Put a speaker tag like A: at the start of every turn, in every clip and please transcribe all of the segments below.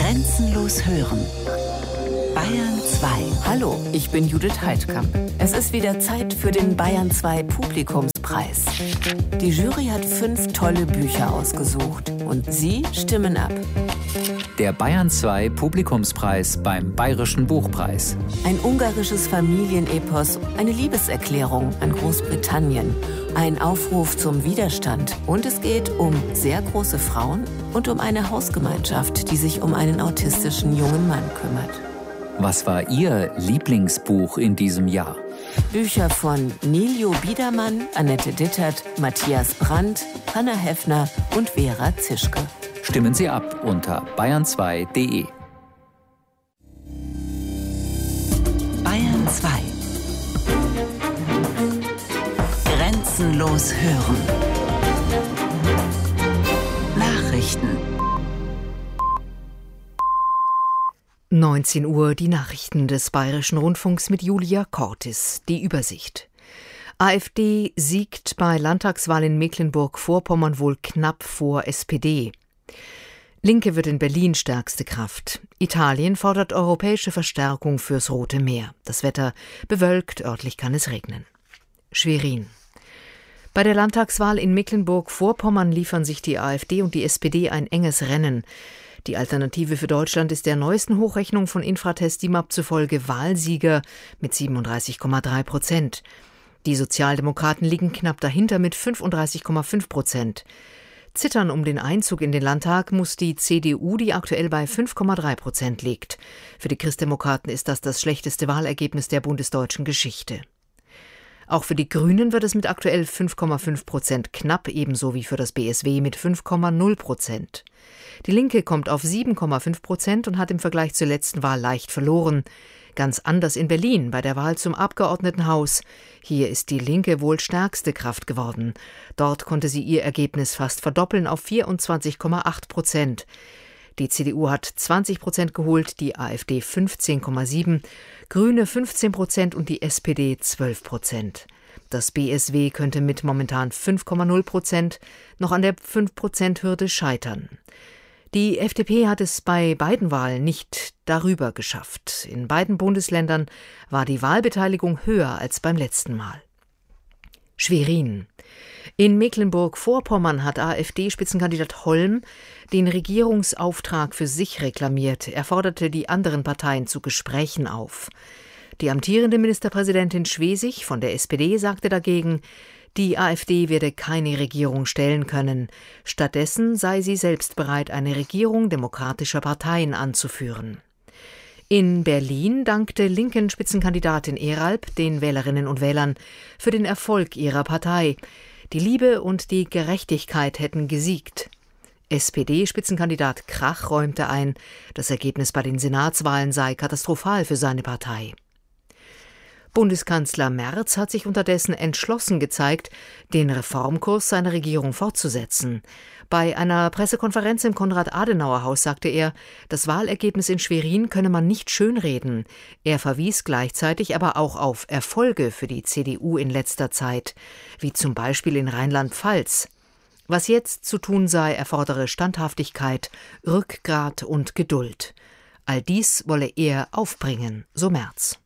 A: Grenzenlos hören. Bayern 2.
B: Hallo, ich bin Judith Heidkamp. Es ist wieder Zeit für den Bayern 2 Publikumspreis. Die Jury hat 5 tolle Bücher ausgesucht und Sie stimmen ab.
C: Der Bayern 2 Publikumspreis beim Bayerischen Buchpreis.
B: Ein ungarisches Familienepos, eine Liebeserklärung an Großbritannien, ein Aufruf zum Widerstand und es geht um sehr große Frauen und um eine Hausgemeinschaft, die sich um einen autistischen jungen Mann kümmert.
C: Was war Ihr Lieblingsbuch in diesem Jahr?
B: Bücher von Niljo Biedermann, Annette Dittert, Matthias Brandt, Hanna Heffner und Vera Zischke.
C: Stimmen Sie ab unter bayern2.de.
A: Bayern 2. Grenzenlos hören. Nachrichten.
D: 19 Uhr die Nachrichten des Bayerischen Rundfunks mit Julia Cortis. Die Übersicht. AfD siegt bei Landtagswahl in Mecklenburg-Vorpommern wohl knapp vor SPD. Linke wird in Berlin stärkste Kraft. Italien fordert europäische Verstärkung fürs Rote Meer. Das Wetter bewölkt, örtlich kann es regnen. Schwerin. Bei der Landtagswahl in Mecklenburg-Vorpommern liefern sich die AfD und die SPD ein enges Rennen. Die Alternative für Deutschland ist der neuesten Hochrechnung von Infratest DIMAP zufolge Wahlsieger mit 37,3%. Die Sozialdemokraten liegen knapp dahinter mit 35,5%. Zittern um den Einzug in den Landtag muss die CDU, die aktuell bei 5,3% liegt. Für die Christdemokraten ist das schlechteste Wahlergebnis der bundesdeutschen Geschichte. Auch für die Grünen wird es mit aktuell 5,5% knapp, ebenso wie für das BSW mit 5,0%. Die Linke kommt auf 7,5% und hat im Vergleich zur letzten Wahl leicht verloren. Ganz anders in Berlin bei der Wahl zum Abgeordnetenhaus. Hier ist die Linke wohl stärkste Kraft geworden. Dort konnte sie ihr Ergebnis fast verdoppeln auf 24,8%. Die CDU hat 20% geholt, die AfD 15,7%, Grüne 15% und die SPD 12%. Das BSW könnte mit momentan 5,0% noch an der 5%-Hürde scheitern. Die FDP hat es bei beiden Wahlen nicht darüber geschafft. In beiden Bundesländern war die Wahlbeteiligung höher als beim letzten Mal. Schwerin. In Mecklenburg-Vorpommern hat AfD-Spitzenkandidat Holm den Regierungsauftrag für sich reklamiert. Er forderte die anderen Parteien zu Gesprächen auf. Die amtierende Ministerpräsidentin Schwesig von der SPD sagte dagegen, die AfD werde keine Regierung stellen können. Stattdessen sei sie selbst bereit, eine Regierung demokratischer Parteien anzuführen. In Berlin dankte linken Spitzenkandidatin Eralb den Wählerinnen und Wählern für den Erfolg ihrer Partei. Die Liebe und die Gerechtigkeit hätten gesiegt. SPD-Spitzenkandidat Krach räumte ein, das Ergebnis bei den Senatswahlen sei katastrophal für seine Partei. Bundeskanzler Merz hat sich unterdessen entschlossen gezeigt, den Reformkurs seiner Regierung fortzusetzen. Bei einer Pressekonferenz im Konrad-Adenauer-Haus sagte er, das Wahlergebnis in Schwerin könne man nicht schönreden. Er verwies gleichzeitig aber auch auf Erfolge für die CDU in letzter Zeit, wie zum Beispiel in Rheinland-Pfalz. Was jetzt zu tun sei, erfordere Standhaftigkeit, Rückgrat und Geduld. All dies wolle er aufbringen, so Merz.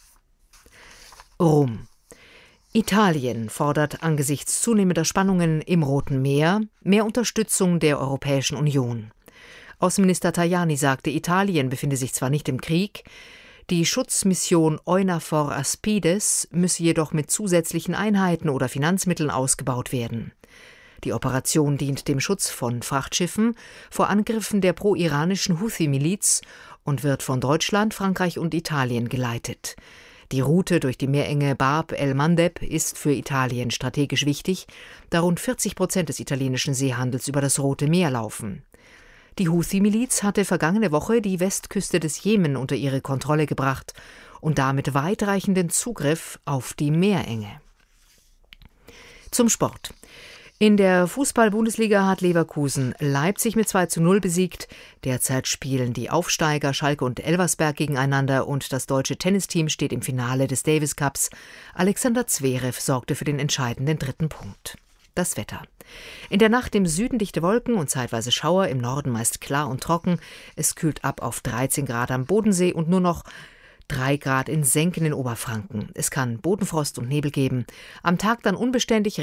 D: Rom. Italien fordert angesichts zunehmender Spannungen im Roten Meer mehr Unterstützung der Europäischen Union. Außenminister Tajani sagte, Italien befinde sich zwar nicht im Krieg, die Schutzmission EUNAVFOR Aspides müsse jedoch mit zusätzlichen Einheiten oder Finanzmitteln ausgebaut werden. Die Operation dient dem Schutz von Frachtschiffen vor Angriffen der pro-iranischen Houthi-Miliz und wird von Deutschland, Frankreich und Italien geleitet. Die Route durch die Meerenge Bab el-Mandeb ist für Italien strategisch wichtig, da rund 40% des italienischen Seehandels über das Rote Meer laufen. Die Houthi-Miliz hatte vergangene Woche die Westküste des Jemen unter ihre Kontrolle gebracht und damit weitreichenden Zugriff auf die Meerenge. Zum Sport. In der Fußball-Bundesliga hat Leverkusen Leipzig mit 2:0 besiegt. Derzeit spielen die Aufsteiger Schalke und Elversberg gegeneinander und das deutsche Tennisteam steht im Finale des Davis Cups. Alexander Zverev sorgte für den entscheidenden 3. Punkt. Das Wetter. In der Nacht im Süden dichte Wolken und zeitweise Schauer, im Norden meist klar und trocken. Es kühlt ab auf 13 Grad am Bodensee und nur noch 3 Grad in Senken in Oberfranken. Es kann Bodenfrost und Nebel geben. Am Tag dann unbeständig